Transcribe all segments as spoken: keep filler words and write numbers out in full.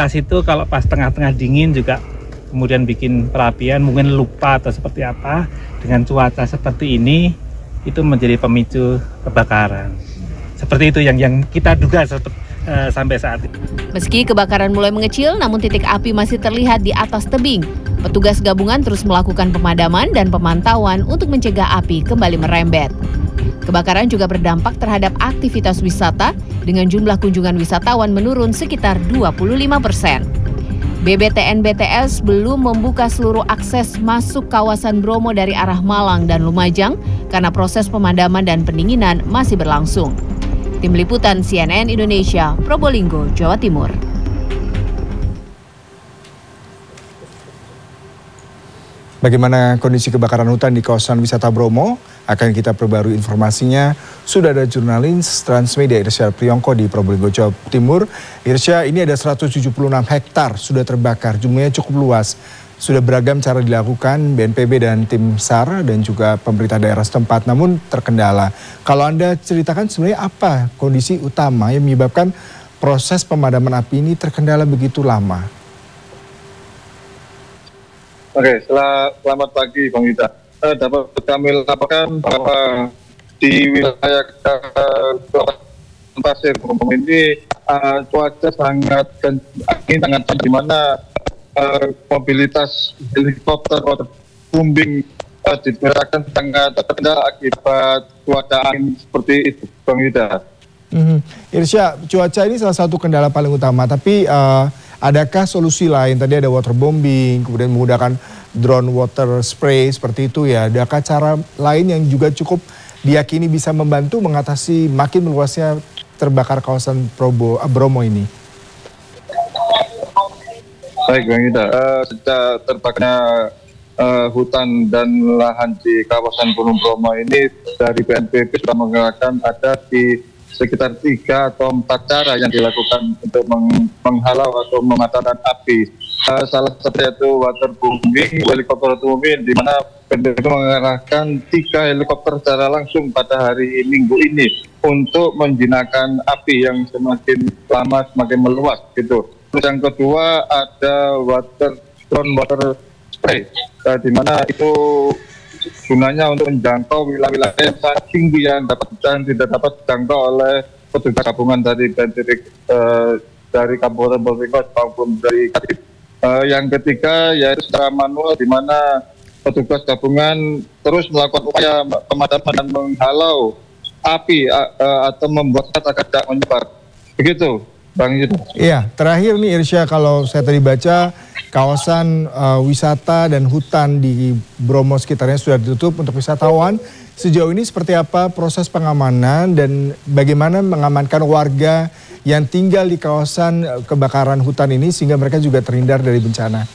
atas itu kalau pas tengah-tengah dingin juga kemudian bikin perapian, mungkin lupa atau seperti apa, dengan cuaca seperti ini itu menjadi pemicu kebakaran. Seperti itu yang yang kita duga seperti, uh, sampai saat ini. Meski kebakaran mulai mengecil, namun titik api masih terlihat di atas tebing. Petugas gabungan terus melakukan pemadaman dan pemantauan untuk mencegah api kembali merembet. Kebakaran juga berdampak terhadap aktivitas wisata dengan jumlah kunjungan wisatawan menurun sekitar dua puluh lima persen. B B T N B T S belum membuka seluruh akses masuk kawasan Bromo dari arah Malang dan Lumajang karena proses pemadaman dan pendinginan masih berlangsung. Tim Liputan C N N Indonesia, Probolinggo, Jawa Timur. Bagaimana kondisi kebakaran hutan di kawasan wisata Bromo? Akan kita perbarui informasinya. Sudah ada jurnalis Transmedia Irsya Priyongko di Probolinggo, Jawa Timur. Irsya, ini ada seratus tujuh puluh enam hektar sudah terbakar, jumlahnya cukup luas. Sudah beragam cara dilakukan B N P B dan tim SAR dan juga pemerintah daerah setempat, namun terkendala. Kalau Anda ceritakan sebenarnya apa kondisi utama yang menyebabkan proses pemadaman api ini terkendala begitu lama? Oke, selamat pagi Bang Yuda. Uh, dapat kami laporkan bahwa di wilayah uh, Pasir Bromo ini uh, cuaca sangat angin sangat di mana uh, mobilitas helikopter waterbombing uh, diperkirakan sangat terkendala akibat cuaca angin seperti itu, Bang Yuda. Mm-hmm. Irsya, cuaca ini salah satu kendala paling utama, tapi uh, adakah solusi lain? Tadi ada waterbombing, kemudian menggunakan drone water spray seperti itu ya. Adakah cara lain yang juga cukup diyakini bisa membantu mengatasi makin meluasnya terbakar kawasan Probo, Bromo ini? Baik Bang Yuda, uh, sejak terbakarnya uh, hutan dan lahan di kawasan Gunung Bromo ini dari B N P B sudah mengerahkan ada di sekitar tiga atau empat cara yang dilakukan untuk meng menghalau atau memadamkan api. Uh, salah satunya itu waterbombing, helikopter waterbombing, di mana B N P B mengerahkan tiga helikopter secara langsung pada hari Minggu ini untuk menjinakkan api yang semakin lama semakin meluas gitu. Terus yang kedua ada water drone water spray, uh, di mana itu gunanya untuk menjangkau wilayah-wilayah yang sangat tinggi yang dapat dan tidak dapat dijangkau oleh petugas gabungan dari B N P B uh, dari Kabupaten Probolinggo maupun dari Kadif. Uh, yang ketiga yaitu secara manual, di mana petugas gabungan terus melakukan upaya pemadaman dan menghalau api uh, uh, atau membuat agar tidak menyebar. Begitu, Bang Yuda. Iya, terakhir nih Irsya, kalau saya tadi baca kawasan uh, wisata dan hutan di Bromo sekitarnya sudah ditutup untuk wisatawan. Sejauh ini seperti apa proses pengamanan dan bagaimana mengamankan warga yang tinggal di kawasan kebakaran hutan ini sehingga mereka juga terhindar dari bencana?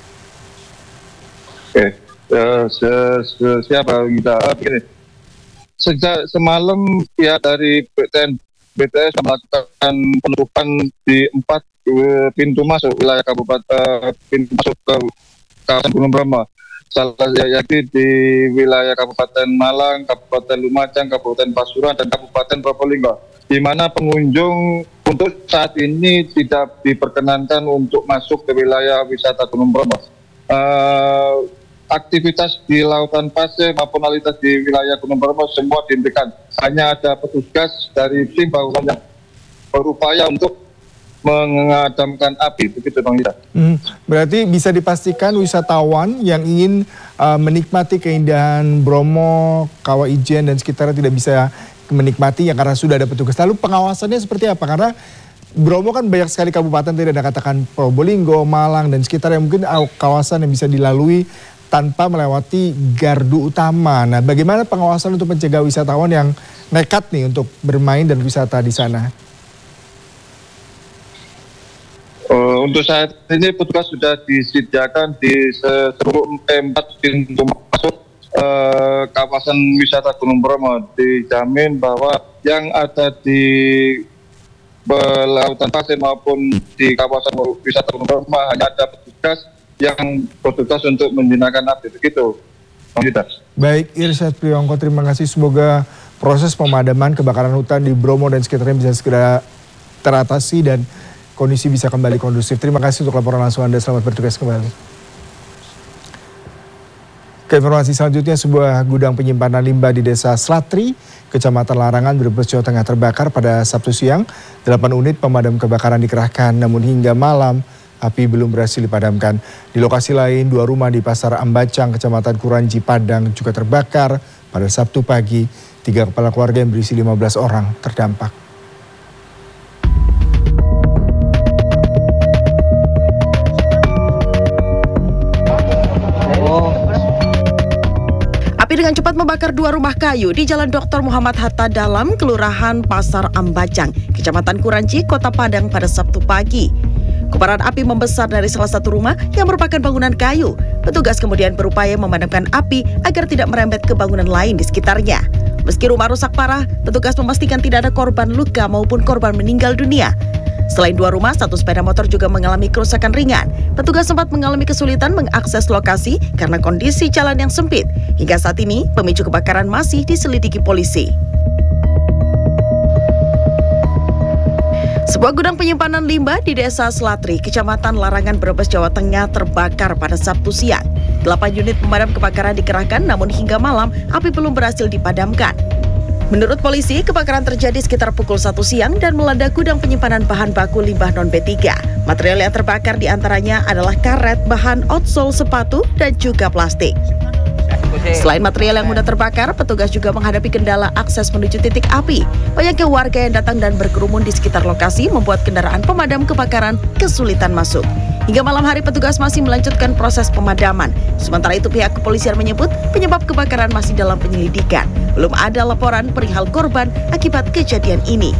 Oke, uh, se se siapa kita? Begini, sejak semalam pihak dari B T N B T S melakukan penutupan di empat uh, pintu masuk wilayah kabupaten, uh, pintu masuk ke kawasan Gunung Bromo. Salah yaitu di wilayah Kabupaten Malang, Kabupaten Lumajang, Kabupaten Pasuruan, dan Kabupaten Probolinggo, di mana pengunjung untuk saat ini tidak diperkenankan untuk masuk ke wilayah wisata Gunung Bromo. Uh, aktivitas di lautan pasir maupun aktivitas di wilayah Gunung Bromo semua dihentikan. Hanya ada petugas dari tim bangunan yang berupaya untuk mengadamkan api, begitu Bang Yuda. Hmm, berarti bisa dipastikan wisatawan yang ingin uh, menikmati keindahan Bromo, Kawah Ijen dan sekitarnya tidak bisa menikmati ya karena sudah ada petugas. Lalu pengawasannya seperti apa? Karena Bromo kan banyak sekali kabupaten, tidak ada katakan Probolinggo, Malang dan sekitarnya, mungkin kawasan yang bisa dilalui tanpa melewati gardu utama. Nah, bagaimana pengawasan untuk mencegah wisatawan yang nekat nih untuk bermain dan wisata di sana? Uh, untuk saat ini petugas sudah disediakan di seluruh empat pintu masuk uh, kawasan wisata Gunung Bromo. Dijamin bahwa yang ada di lautan pasir maupun di kawasan wisata Gunung Bromo hanya ada petugas yang bertugas untuk menjinakkan api. Begitu, Bang Yuda. Baik, Irsya Priyongko, terima kasih. Semoga proses pemadaman kebakaran hutan di Bromo dan sekitarnya bisa segera teratasi dan kondisi bisa kembali kondusif. Terima kasih untuk laporan langsung Anda. Selamat bertugas kembali. Ke informasi selanjutnya, sebuah gudang penyimpanan limbah di Desa Slatri, Kecamatan Larangan, Brebes, Jawa Tengah terbakar pada Sabtu siang. Delapan unit pemadam kebakaran dikerahkan, namun hingga malam api belum berhasil dipadamkan. Di lokasi lain, dua rumah di Pasar Ambacang, Kecamatan Kuranji, Padang juga terbakar pada Sabtu pagi. Tiga kepala keluarga yang berisi lima belas orang terdampak. Api dengan cepat membakar dua rumah kayu di Jalan Doktor Muhammad Hatta Dalam, Kelurahan Pasar Ambacang, Kecamatan Kuranji, Kota Padang pada Sabtu pagi. Kobaran api membesar dari salah satu rumah yang merupakan bangunan kayu. Petugas kemudian berupaya memadamkan api agar tidak merembet ke bangunan lain di sekitarnya. Meski rumah rusak parah, petugas memastikan tidak ada korban luka maupun korban meninggal dunia. Selain dua rumah, satu sepeda motor juga mengalami kerusakan ringan. Petugas sempat mengalami kesulitan mengakses lokasi karena kondisi jalan yang sempit. Hingga saat ini, pemicu kebakaran masih diselidiki polisi. Sebuah gudang penyimpanan limbah di Desa Slatri, Kecamatan Larangan, Brebes, Jawa Tengah terbakar pada Sabtu siang. Delapan unit pemadam kebakaran dikerahkan, namun hingga malam api belum berhasil dipadamkan. Menurut polisi, kebakaran terjadi sekitar pukul satu siang dan melanda gudang penyimpanan bahan baku limbah non B tiga. Material yang terbakar diantaranya adalah karet, bahan outsole sepatu, dan juga plastik. Selain material yang mudah terbakar, petugas juga menghadapi kendala akses menuju titik api. Banyaknya warga yang datang dan berkerumun di sekitar lokasi membuat kendaraan pemadam kebakaran kesulitan masuk. Hingga malam hari petugas masih melanjutkan proses pemadaman. Sementara itu pihak kepolisian menyebut penyebab kebakaran masih dalam penyelidikan. Belum ada laporan perihal korban akibat kejadian ini.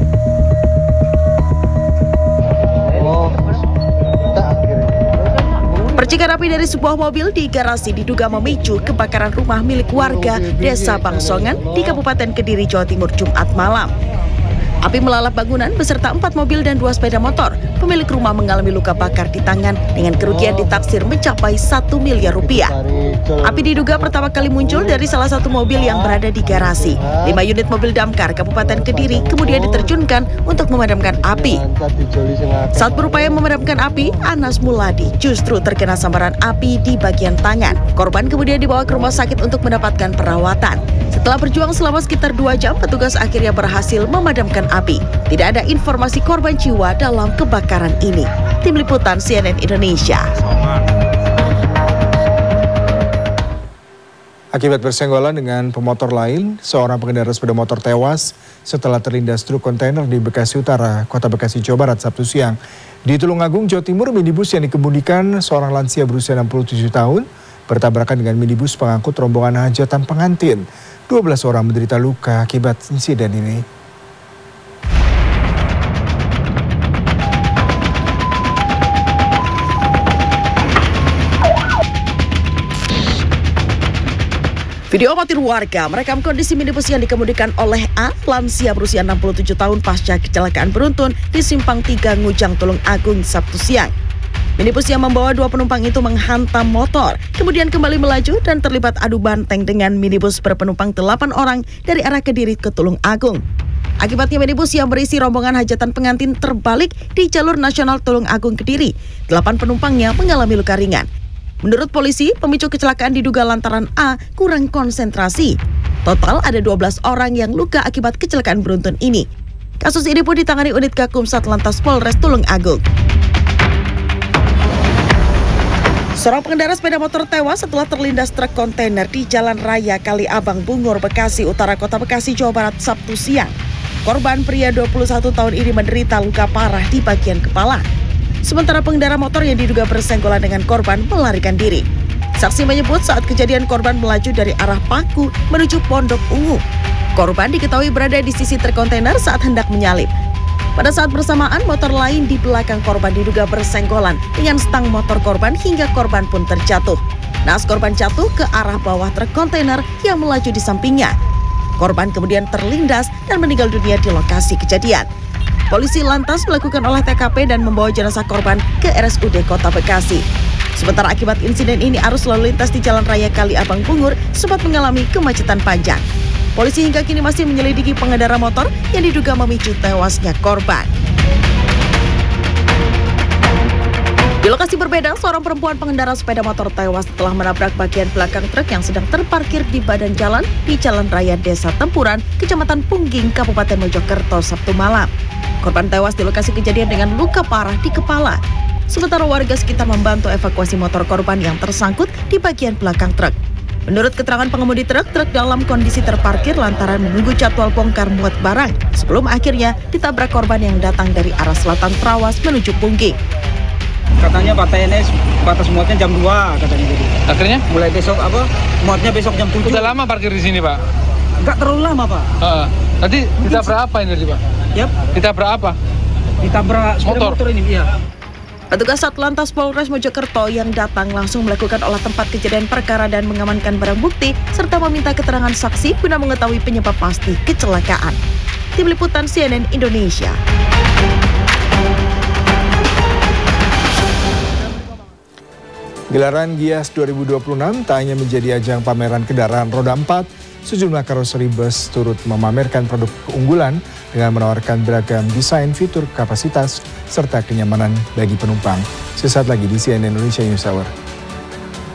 Percikan api dari sebuah mobil di garasi diduga memicu kebakaran rumah milik warga Desa Bangsongan di Kabupaten Kediri, Jawa Timur, Jumat malam. Api melalap bangunan beserta empat mobil dan dua sepeda motor. Pemilik rumah mengalami luka bakar di tangan dengan kerugian ditaksir mencapai satu miliar rupiah. Api diduga pertama kali muncul dari salah satu mobil yang berada di garasi. Lima unit mobil damkar Kabupaten Kediri kemudian diterjunkan untuk memadamkan api. Saat berupaya memadamkan api, Anas Muladi justru terkena sambaran api di bagian tangan. Korban kemudian dibawa ke rumah sakit untuk mendapatkan perawatan. Setelah berjuang selama sekitar dua jam, petugas akhirnya berhasil memadamkan api. Tidak ada informasi korban jiwa dalam kebakaran ini. Tim Liputan C N N Indonesia. Akibat bersenggolan dengan pemotor lain, seorang pengendara sepeda motor tewas setelah terlindas truk kontainer di Bekasi Utara, Kota Bekasi, Jawa Barat, Sabtu siang. Di Tulungagung, Jawa Timur, minibus yang dikemudikan seorang lansia berusia enam puluh tujuh tahun bertabrakan dengan minibus pengangkut rombongan hajatan pengantin. dua belas orang menderita luka akibat insiden ini. Video amatir warga merekam kondisi minibus yang dikemudikan oleh A, lansia berusia enam puluh tujuh tahun pasca kecelakaan beruntun di Simpang tiga Ngujang, Tulung Agung, Sabtu siang. Minibus yang membawa dua penumpang itu menghantam motor, kemudian kembali melaju dan terlibat adu banteng dengan minibus berpenumpang delapan orang dari arah Kediri ke Tulung Agung. Akibatnya minibus yang berisi rombongan hajatan pengantin terbalik di jalur nasional Tulung Agung Kediri. Delapan penumpangnya mengalami luka ringan. Menurut polisi, pemicu kecelakaan diduga lantaran A kurang konsentrasi. Total ada dua belas orang yang luka akibat kecelakaan beruntun ini. Kasus ini pun ditangani unit Gakum Satlantas Polres Tulung Agung. Seorang pengendara sepeda motor tewas setelah terlindas truk kontainer di Jalan Raya Kali Abang Bungur, Bekasi Utara, Kota Bekasi, Jawa Barat, Sabtu siang. Korban pria dua puluh satu tahun ini menderita luka parah di bagian kepala. Sementara pengendara motor yang diduga bersenggolan dengan korban melarikan diri. Saksi menyebut saat kejadian korban melaju dari arah Paku menuju Pondok Ungu. Korban diketahui berada di sisi truk kontainer saat hendak menyalip. Pada saat bersamaan, motor lain di belakang korban diduga bersenggolan dengan stang motor korban hingga korban pun terjatuh. Naas korban jatuh ke arah bawah truk kontainer yang melaju di sampingnya. Korban kemudian terlindas dan meninggal dunia di lokasi kejadian. Polisi lantas melakukan olah T K P dan membawa jenazah korban ke R S U D Kota Bekasi. Sementara akibat insiden ini, arus lalu lintas di Jalan Raya Kali Abang Bungur sempat mengalami kemacetan panjang. Polisi hingga kini masih menyelidiki pengendara motor yang diduga memicu tewasnya korban. Di lokasi berbeda, seorang perempuan pengendara sepeda motor tewas setelah menabrak bagian belakang truk yang sedang terparkir di badan jalan di Jalan Raya Desa Tempuran, Kecamatan Pungging, Kabupaten Mojokerto, Sabtu malam. Korban tewas di lokasi kejadian dengan luka parah di kepala. Sementara warga sekitar membantu evakuasi motor korban yang tersangkut di bagian belakang truk. Menurut keterangan pengemudi truk, truk dalam kondisi terparkir lantaran menunggu jadwal bongkar muat barang sebelum akhirnya ditabrak korban yang datang dari arah selatan Trawas menuju Pungging. Katanya batasnya batas muatnya jam dua katanya jadi. Akhirnya? Mulai besok apa? Muatnya besok jam tujuh. Udah lama parkir di sini, Pak? Enggak terlalu lama, Pak. Uh, tadi ditabrak apa ini, Pak? Yap. Ditabrak apa? Ditabrak sepeda motor ini, iya. Petugas Satlantas Polres Mojokerto yang datang langsung melakukan olah tempat kejadian perkara dan mengamankan barang bukti serta meminta keterangan saksi guna mengetahui penyebab pasti kecelakaan. Tim Liputan C N N Indonesia. Gelaran Gias dua ribu dua puluh enam tak hanya menjadi ajang pameran kendaraan roda empat, sejumlah karoseri bus turut memamerkan produk keunggulan dengan menawarkan beragam desain, fitur, kapasitas, serta kenyamanan bagi penumpang. Sesaat lagi di C N N Indonesia News Hour.